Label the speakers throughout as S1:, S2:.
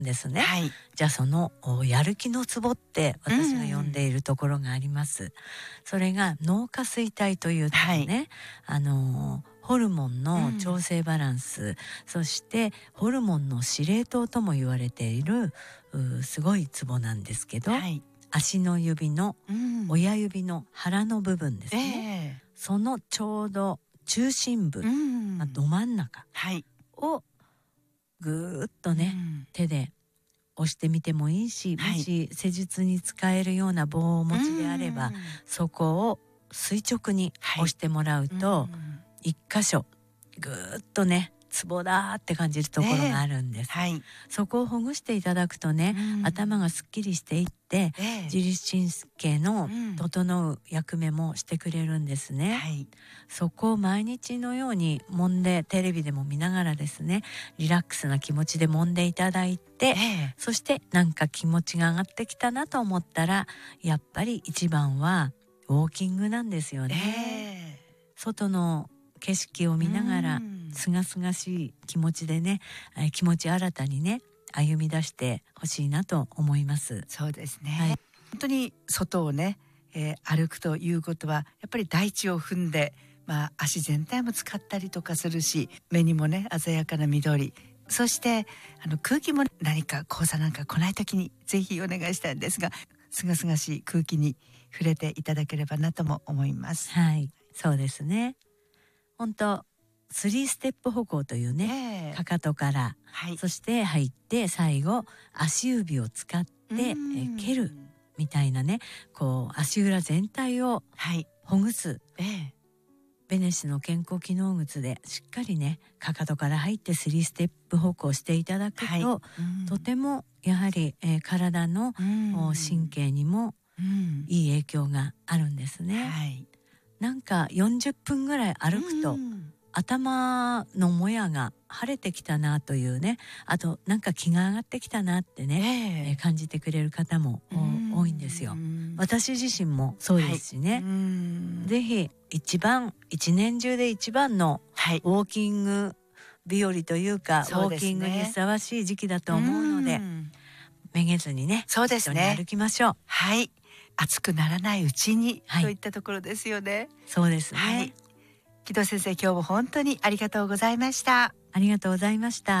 S1: ですね。
S2: はい、
S1: じゃあそのやる気のツボって私が呼んでいるところがあります。それが脳下垂体というね、ホルモンの調整バランス、そしてホルモンの司令塔とも言われているすごいツボなんですけど、
S2: はい、
S1: 足の指の親指の腹の部分ですね、そのちょうど中心部、ど真ん中をぐーっとね、手で押してみてもいいし、もし施術に使えるような棒をお持ちであれば、そこを垂直に押してもらうと、一箇所ぐーっとねツボだって感じるところがあるんです、そこをほぐしていただくとね、頭がすっきりしていって、自律神経の整う役目もしてくれるんですね、そこを毎日のように揉んで、テレビでも見ながらですね、リラックスな気持ちで揉んでいただいて、そしてなんか気持ちが上がってきたなと思ったら、やっぱり一番はウォーキングなんですよね、外の景色を見ながらすがすがしい気持ちでね、気持ち新たにね歩み出してほしいなと思います。
S2: そうですね、本当に外をね、歩くということはやっぱり大地を踏んで、足全体も使ったりとかするし、目にもね鮮やかな緑、そして空気も何か黄砂なんか来ない時にぜひお願いしたいんですが、すがすがしい空気に触れていただければなとも思います。
S1: はい、そうですね。本当3ステップ歩行というね、かかとから、そして入って最後足指を使って蹴るみたいなね、こう足裏全体をほぐす、ベネシの健康機能靴でしっかりねかかとから入って3ステップ歩行していただくと、とてもやはり、体の神経にもいい影響があるんですね、なんか40分ぐらい歩くと、頭のもやが晴れてきたなというね、あとなんか気が上がってきたなってね、感じてくれる方も多いんですよ。私自身もそうですしね、ぜひ一年中で一番のウォーキング日和というか、ウォーキングにふさわしい時期だと思うので、めげずにね、一緒に歩きましょう。
S2: 暑くならないうちに、といったところですよね。
S1: そうですね、
S2: 木戸先生、今日も本当にありがとうございました。
S1: ありがとうございました。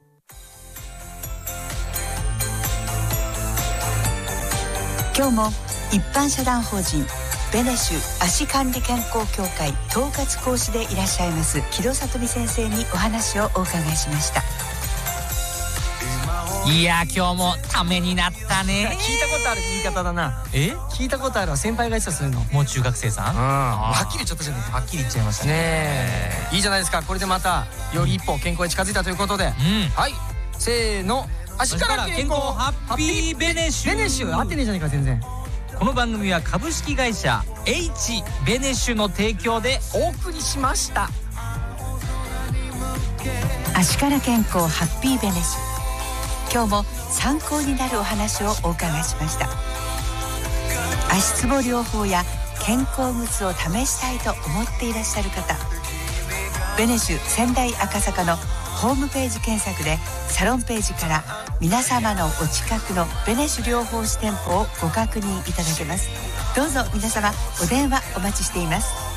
S2: 今日も一般社団法人ベネシュ足管理健康協会統括講師でいらっしゃいます木戸さとみ先生にお話をお伺いしました。
S3: いや今日もためになったね。
S4: 聞いたことある言い方だな。聞いたことあるわ。先輩が言ってた、そういうの。
S3: もう中学生さん、
S4: はっきり言っちゃったじゃねえか。
S3: はっきり言っちゃいましたね。
S4: いいじゃないですか。これでまたより一歩健康に近づいたということで、はい、せーの、足から健康ハッピーベネシュ。ベネシュ合ってねえじゃねえか全然。
S3: この番組は株式会社 H ベネシュの提供で
S4: お送りしました。
S2: 足から健康ハッピーベネシュ、今日も参考になるお話をお伺いしました。足つぼ療法や健康靴を試したいと思っていらっしゃる方、ベネシュ仙台赤坂のホームページ検索でサロンページから皆様のお近くのベネシュ療法士店舗をご確認いただけます。どうぞ皆様お電話お待ちしています。